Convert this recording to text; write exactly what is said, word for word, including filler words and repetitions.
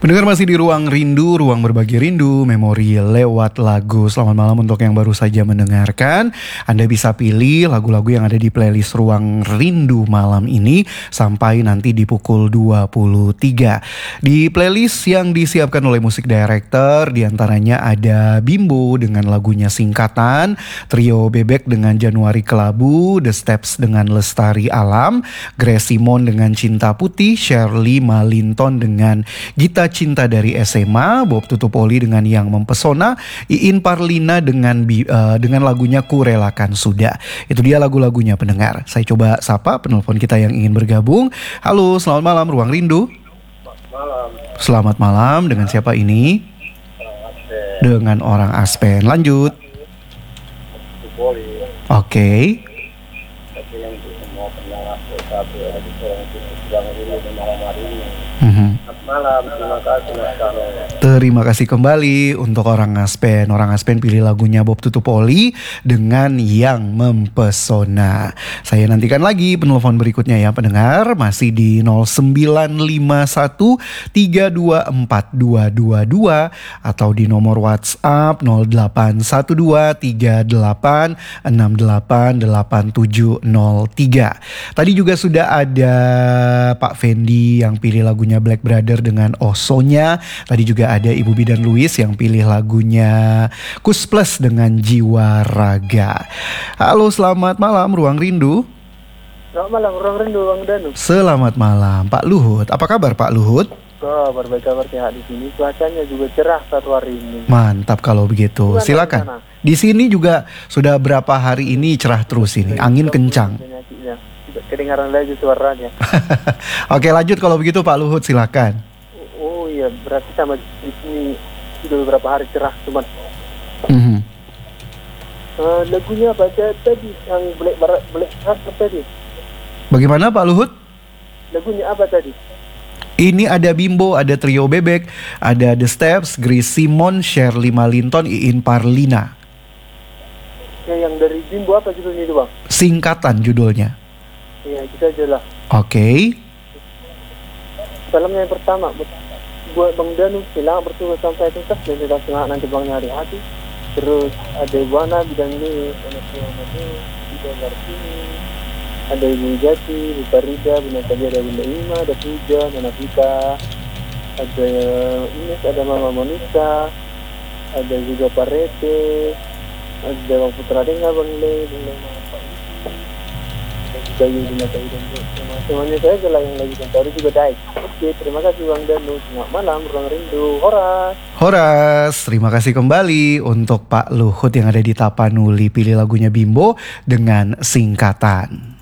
Pendengar masih di Ruang Rindu, ruang berbagi rindu, memori lewat lagu. Selamat malam untuk yang baru saja mendengarkan. Anda bisa pilih lagu-lagu yang ada di playlist Ruang Rindu malam ini sampai nanti di pukul dua puluh tiga. Di playlist yang disiapkan oleh musik director, diantaranya ada Bimbo dengan lagunya Singkatan, Trio Bebek dengan Januari Kelabu, The Steps dengan Lestari Alam, Grace Simon dengan Cinta Putih, Shirley Malinton dengan Gita Cinta dari S M A, Bob Tutupoli dengan Yang Mempesona, Iin Parlina dengan uh, dengan lagunya Kurelakan Sudah. Itu dia lagu-lagunya pendengar. Saya coba sapa penelpon kita yang ingin bergabung. Halo, selamat malam Ruang Rindu. Malam. Selamat malam, dengan siapa ini? Aspen. Dengan orang Aspen. Lanjut. Tutupoli. Oke. Okay. Tapi yang semua pendengar satu lagi orang itu sedang dulu di malam hari ini. Mm-hmm. Malam, terima kasih Mas Karo. Terima kasih kembali untuk orang Aspen. Orang Aspen pilih lagunya Bob Tutupoli dengan Yang Mempesona. Saya nantikan lagi penelpon berikutnya ya pendengar. Masih di nol sembilan lima satu tiga dua empat dua dua dua atau di nomor WhatsApp nol delapan satu dua tiga delapan enam delapan delapan tujuh nol tiga. Tadi juga sudah ada Pak Fendi yang pilih lagunya Black Brother dengan Osonya. Tadi juga ada Ibu Bidan Louis yang pilih lagunya Kus Plus dengan Jiwa Raga. Halo, selamat malam Ruang Rindu. Selamat malam Ruang Rindu, Bang Danu. Selamat malam Pak Luhut. Apa kabar Pak Luhut? Kabar baik, kabar sehat di sini. Cuacanya juga cerah satu hari ini. Mantap kalau begitu. Gimana silakan. di Di sini juga sudah berapa hari ini cerah terus ini. Angin kencang. Kedengaran lagi suaranya. Oke, lanjut kalau begitu Pak Luhut, silakan. Oh iya, berarti sama di sini sudah beberapa hari cerah cuman. Mm-hmm. Uh, lagunya apa aja tadi yang Black Black apa tadi? Bagaimana Pak Luhut? Lagunya apa tadi? Ini ada Bimbo, ada Trio Bebek, ada The Steps, Grace Simon, Shirley Malinton, Iin Parlina. Ya, yang dari Bimbo apa judulnya itu Bang? Singkatan judulnya. Iya, kita aja lah. Oke. Okay. Salamnya yang pertama buat Bang Danu, silang bertugas sampai tuntas dan kita semangat nanti Bang Nyari Hati. Terus ada Ibu Ana Bidan ini, anak Muhammad Ida Gartini, ada Ibu Jati, Ibu Farida, Bunda Tadi, ada Bunda Ima, ada Puja, Nana Vika, ada Ines, ada Mama Monica, ada juga Parete, ada Bang Putra Dengar, Bang Le, Bang Le, Bayu di mata hidung teman-temannya saya adalah yang lagi baru juga daik. Oke, terima kasih Bang Danu. Selamat malam Ruang Rindu. Horas. Horas, terima kasih kembali untuk Pak Luhut yang ada di Tapanuli pilih lagunya Bimbo dengan Singkatan.